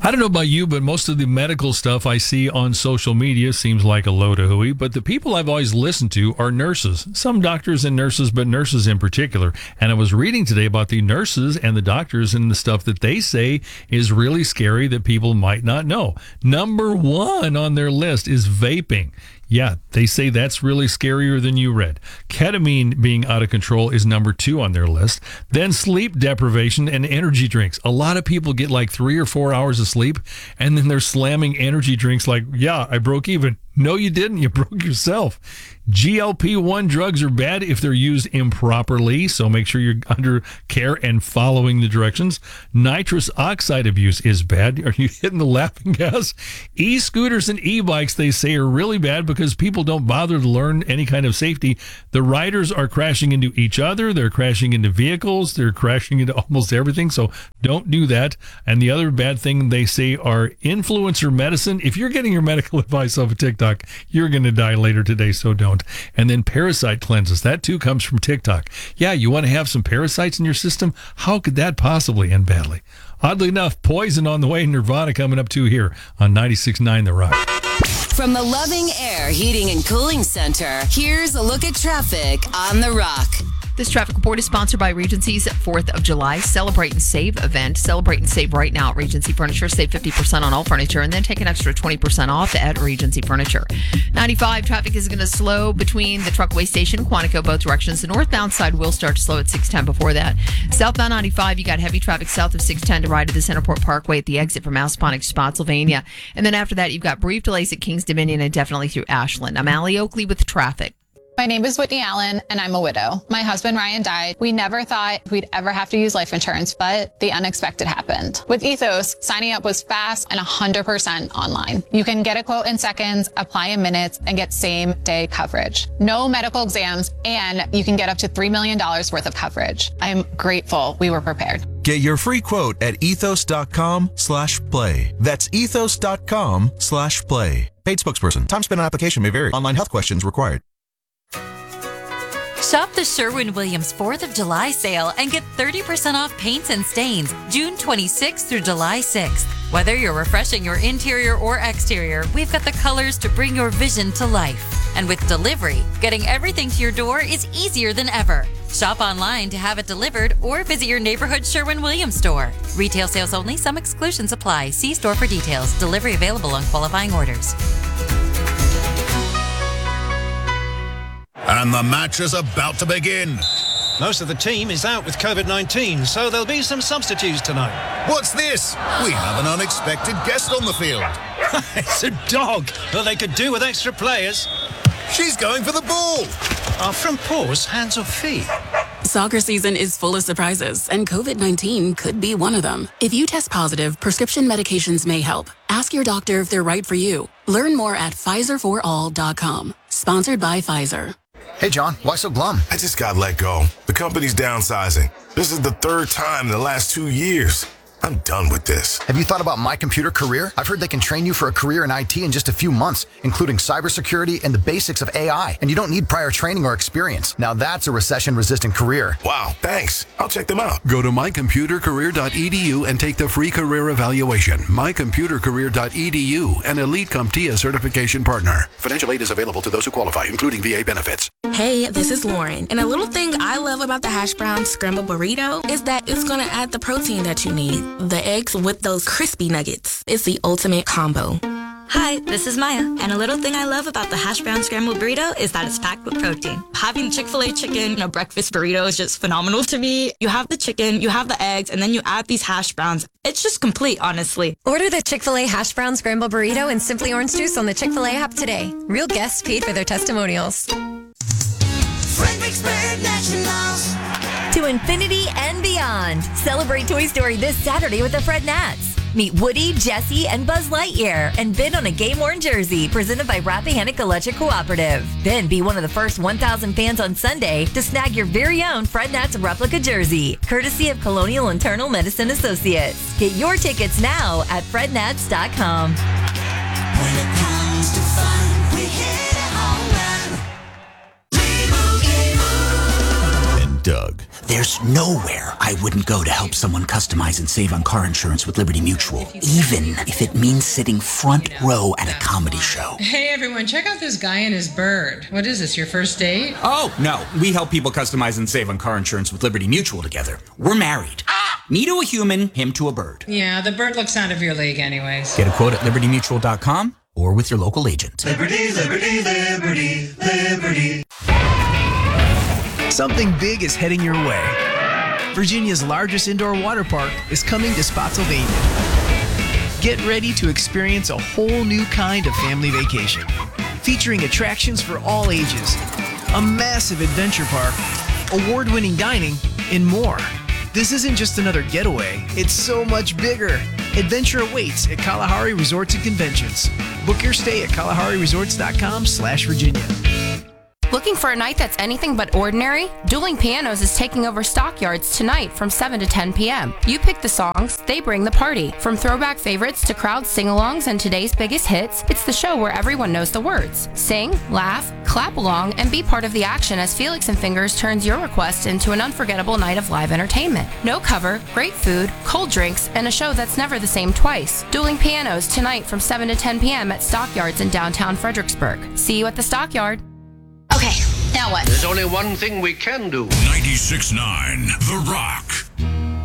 I don't know about you, but most of the medical stuff I see on social media seems like a load of hooey. But the people I've always listened to are nurses. Some doctors and nurses, but nurses in particular. And I was reading today about the nurses and the doctors and the stuff that they say is really scary that people might not know. Number one on their list is vaping. Yeah, they say that's really scarier than you read. Ketamine being out of control is number 2 on their list. Then sleep deprivation and energy drinks. A lot of people get like 3 or 4 hours of sleep, and then they're slamming energy drinks like, yeah, I broke even. No, you didn't. You broke yourself. GLP-1 drugs are bad if they're used improperly, so make sure you're under care and following the directions. Nitrous oxide abuse is bad. Are you hitting the laughing gas? E-scooters and e-bikes, they say, are really bad because people don't bother to learn any kind of safety. The riders are crashing into each other. They're crashing into vehicles. They're crashing into almost everything, so don't do that. And the other bad thing they say are influencer medicine. If you're getting your medical advice off of TikTok, you're going to die later today, so don't. And then parasite cleanses. That too comes from TikTok. Yeah, you want to have some parasites in your system? How could that possibly end badly? Oddly enough, Poison on the way, Nirvana coming up too here on 96.9 The Rock. From the Loving Air Heating and Cooling Center, here's a look at traffic on The Rock. This traffic report is sponsored by Regency's 4th of July Celebrate and Save event. Celebrate and save right now at Regency Furniture. Save 50% on all furniture and then take an extra 20% off at Regency Furniture. 95, traffic is going to slow between the Truckaway Station, Quantico, both directions. The northbound side will start to slow at 610 before that. Southbound 95, you got heavy traffic south of 610 to ride to the Centerport Parkway at the exit from Masponic, Spotsylvania. And then after that, you've got brief delays at Kings Dominion and definitely through Ashland. I'm Allie Oakley with traffic. My name is Whitney Allen, and I'm a widow. My husband, Ryan, died. We never thought we'd ever have to use life insurance, but the unexpected happened. With Ethos, signing up was fast and 100% online. You can get a quote in seconds, apply in minutes, and get same-day coverage. No medical exams, and you can get up to $3 million worth of coverage. I'm grateful we were prepared. Get your free quote at ethos.com/play. That's ethos.com/play. Paid spokesperson. Time spent on application may vary. Online health questions required. Shop the Sherwin-Williams 4th of July sale and get 30% off paints and stains June 26th through July 6th. Whether you're refreshing your interior or exterior, we've got the colors to bring your vision to life. And with delivery, getting everything to your door is easier than ever. Shop online to have it delivered or visit your neighborhood Sherwin-Williams store. Retail sales only. Some exclusions apply. See store for details. Delivery available on qualifying orders. And the match is about to begin. Most of the team is out with COVID-19, so there'll be some substitutes tonight. What's this? We have an unexpected guest on the field. It's a dog. Well, they could do with extra players. She's going for the ball. Are from paws, hands or feet? Soccer season is full of surprises, and COVID-19 could be one of them. If you test positive, prescription medications may help. Ask your doctor if they're right for you. Learn more at PfizerForAll.com. Sponsored by Pfizer. Hey, John, why so glum? I just got let go. The company's downsizing. This is the 3rd time in the last 2 years. I'm done with this. Have you thought about My Computer Career? I've heard they can train you for a career in IT in just a few months, including cybersecurity and the basics of AI. And you don't need prior training or experience. Now that's a recession-resistant career. Wow, thanks. I'll check them out. Go to mycomputercareer.edu and take the free career evaluation. mycomputercareer.edu, an Elite CompTIA certification partner. Financial aid is available to those who qualify, including VA benefits. Hey, this is Lauren. And a little thing I love about the hash brown scrambled burrito is that it's going to add the protein that you need. The eggs with those crispy nuggets. It's the ultimate combo. Hi, this is Maya, and a little thing I love about the hash brown scrambled burrito is that it's packed with protein. Having Chick-fil-A chicken in a breakfast burrito is just phenomenal to me. You have the chicken, you have the eggs, and then you add these hash browns. It's just complete, honestly. Order the Chick-fil-A hash brown scrambled burrito and Simply Orange Juice on the Chick-fil-A app today. Real guests paid for their testimonials. Fredericksburg Nationals. To infinity and beyond. Celebrate Toy Story this Saturday with the Fred Nats. Meet Woody, Jesse, and Buzz Lightyear and bid on a game-worn jersey presented by Rappahannock Electric Cooperative. Then be one of the first 1,000 fans on Sunday to snag your very own Fred Nats replica jersey, courtesy of Colonial Internal Medicine Associates. Get your tickets now at frednats.com. When it comes to fun, we hit a home run. And Doug. There's nowhere I wouldn't go to help someone customize and save on car insurance with Liberty Mutual, even if it means sitting front row at a comedy show. Hey everyone, check out this guy and his bird. What is this, your first date? Oh, no. We help people customize and save on car insurance with Liberty Mutual together. We're married. Me to a human, him to a bird. Yeah, the bird looks out of your league anyways. Get a quote at libertymutual.com or with your local agent. Liberty, liberty, liberty, liberty. Something big is heading your way. Virginia's largest indoor water park is coming to Spotsylvania. Get ready to experience a whole new kind of family vacation, featuring attractions for all ages, a massive adventure park, award-winning dining, and more. This isn't just another getaway, it's so much bigger. Adventure awaits at Kalahari Resorts and Conventions. Book your stay at KalahariResorts.com/Virginia. Looking for a night that's anything but ordinary? Dueling Pianos is taking over Stockyards tonight from 7 to 10 p.m. You pick the songs, they bring the party. From throwback favorites to crowd sing-alongs and today's biggest hits, it's the show where everyone knows the words. Sing, laugh, clap along, and be part of the action as Felix and Fingers turns your request into an unforgettable night of live entertainment. No cover, great food, cold drinks, and a show that's never the same twice. Dueling Pianos tonight from 7 to 10 p.m. at Stockyards in downtown Fredericksburg. See you at the Stockyard. Okay, now what? There's only one thing we can do. 96.9 The Rock.